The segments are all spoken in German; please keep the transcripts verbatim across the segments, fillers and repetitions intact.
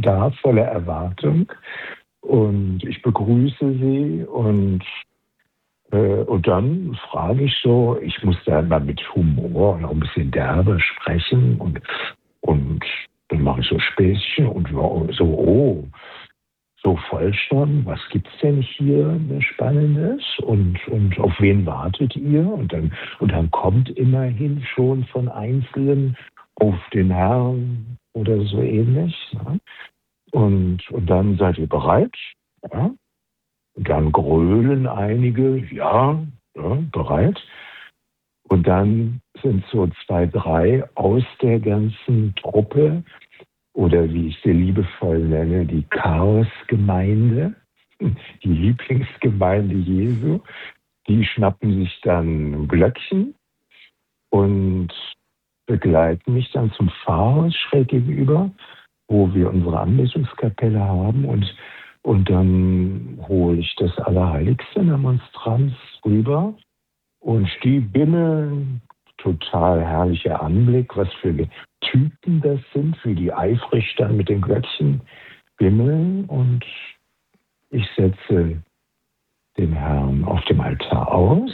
da voller Erwartung und ich begrüße sie und, äh, und dann frage ich so, ich muss da immer mit Humor und auch ein bisschen derbe sprechen und, und dann mache ich so Späßchen und so, oh, so voll schon, was gibt's denn hier Spannendes und, und auf wen wartet ihr? Und dann, und dann kommt immerhin schon von Einzelnen auf den Herrn oder so ähnlich. Ne? Und, und dann seid ihr bereit? Ja? Und dann grölen einige, ja, ja, bereit. Und dann sind so zwei, drei aus der ganzen Truppe, oder wie ich sie liebevoll nenne, die Chaosgemeinde, die Lieblingsgemeinde Jesu, die schnappen sich dann Glöckchen und begleiten mich dann zum Pfarrhaus schräg gegenüber, wo wir unsere Anbetungskapelle haben und, und dann hole ich das Allerheiligste in der Monstranz rüber und die bimmeln, total herrlicher Anblick, was für Typen das sind, wie die eifrig dann mit den Glöckchen bimmeln und ich setze den Herrn auf dem Altar aus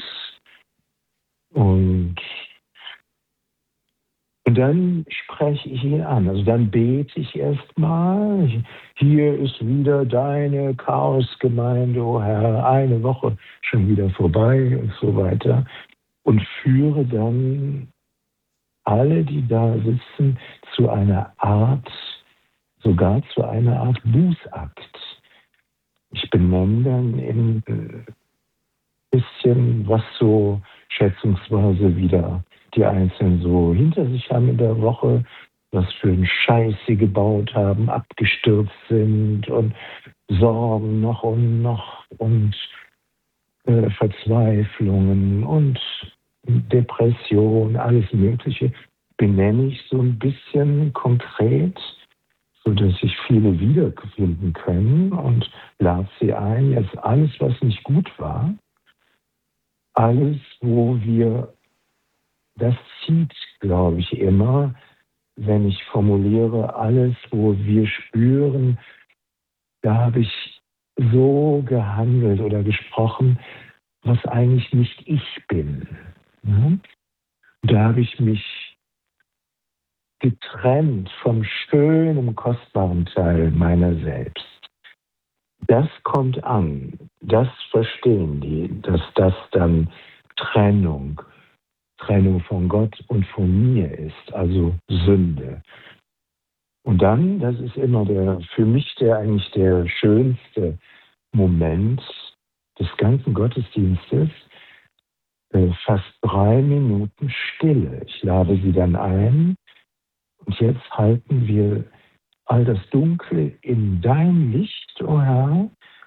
und, und dann spreche ich ihn an. Also dann bete ich erstmal, hier ist wieder deine Chaosgemeinde, o Herr, eine Woche schon wieder vorbei und so weiter und führe dann alle, die da sitzen, zu einer Art, sogar zu einer Art Bußakt. Ich benenne dann ein bisschen, was so schätzungsweise wieder die Einzelnen so hinter sich haben in der Woche, was für einen Scheiß sie gebaut haben, abgestürzt sind und Sorgen noch und noch und äh, Verzweiflungen und Depression, alles Mögliche, benenne ich so ein bisschen konkret, sodass sich viele wiederfinden können und lade sie ein, jetzt alles, was nicht gut war, alles, wo wir, das zieht, glaube ich, immer, wenn ich formuliere, alles, wo wir spüren, da habe ich so gehandelt oder gesprochen, was eigentlich nicht ich bin. Ja? Da habe ich mich getrennt vom schönen, kostbaren Teil meiner selbst. Das kommt an, das verstehen die, dass das dann Trennung, Trennung von Gott und von mir ist, also Sünde. Und dann, das ist immer der, für mich der eigentlich der schönste Moment des ganzen Gottesdienstes, fast drei Minuten Stille. Ich lade Sie dann ein und jetzt halten wir all das Dunkle in dein Licht, o Herr,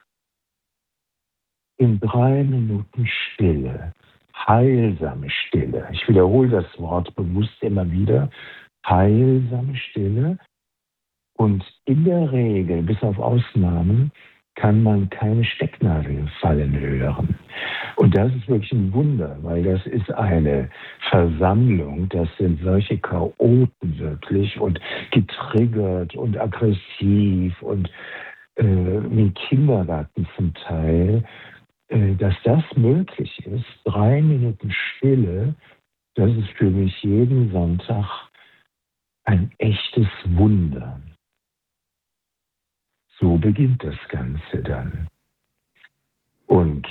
in drei Minuten Stille, heilsame Stille. Ich wiederhole das Wort bewusst immer wieder, heilsame Stille. Und in der Regel, bis auf Ausnahmen, kann man keine Stecknadeln fallen hören. Und das ist wirklich ein Wunder, weil das ist eine Versammlung, das sind solche Chaoten wirklich und getriggert und aggressiv und äh, wie Kindergarten zum Teil, äh, dass das möglich ist, drei Minuten Stille, das ist für mich jeden Sonntag ein echtes Wunder. So beginnt das Ganze dann. Und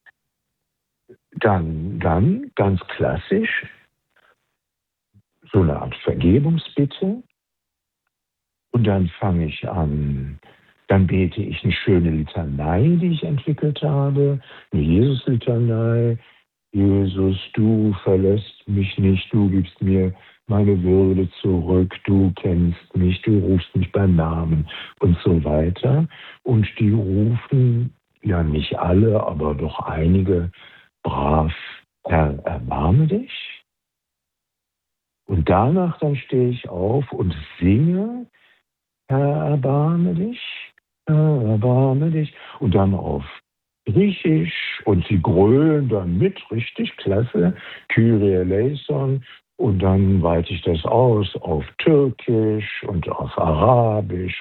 dann, dann, ganz klassisch, so eine Art Vergebungsbitte. Und dann fange ich an, dann bete ich eine schöne Litanei, die ich entwickelt habe, eine Jesus-Litanei. Jesus, du verlässt mich nicht, du gibst mir meine Würde zurück, du kennst mich, du rufst mich beim Namen und so weiter. Und die rufen, ja nicht alle, aber doch einige, brav, Herr, erbarme dich. Und danach dann stehe ich auf und singe, Herr, erbarme dich, Herr, erbarme dich. Und dann auf Griechisch und sie grölen dann mit, richtig klasse, Kyrie eleison. Und dann weite ich das aus auf Türkisch und auf Arabisch